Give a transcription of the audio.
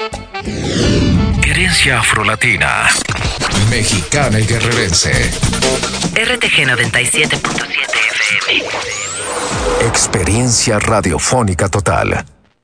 Herencia afrolatina, mexicana y guerrerense. RTG 97.7 FM. Experiencia radiofónica total.